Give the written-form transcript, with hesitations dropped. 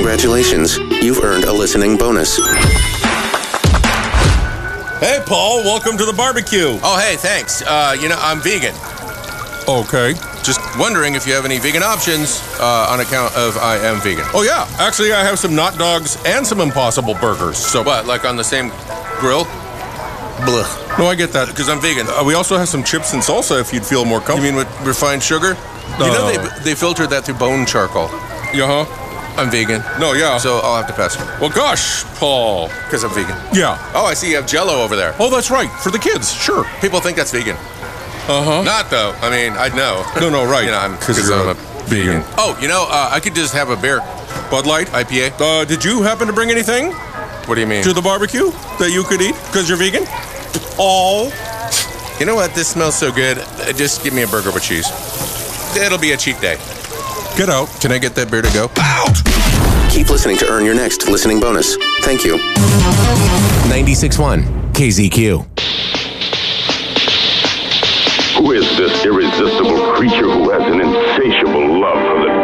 Congratulations, you've earned a listening bonus. Hey, Paul, welcome to the barbecue. Oh, hey, thanks. I'm vegan. Okay. Just wondering if you have any vegan options on account of I am vegan. Oh, yeah. Actually, I have some Not Dogs and some Impossible Burgers. So What, like on the same grill? Blah. No, I get that. Because I'm vegan. We also have some chips and salsa if you'd feel more You comfortable. mean with refined sugar? You know they filtered that through bone charcoal. Yeah, I'm vegan. No, yeah. So I'll have to pass. Well, gosh, Paul. Because I'm vegan. Yeah. Oh, I see you have Jell-O over there. Oh, that's right. For the kids, sure. People think that's vegan. Uh-huh. Not, though. I mean, I'd know. No, right. Because I'm a vegan. Oh, I could just have a beer. Bud Light? IPA. Did you happen to bring anything What do you mean? to the barbecue that you could eat because you're vegan? Oh. You know what? This smells so good. Just give me a burger with cheese. It'll be a cheat day. Get out. Can I get that beer to go? Out! Keep listening to earn your next listening bonus. Thank you. 96.1 KZQ. Who is this irresistible creature who has an insatiable love for the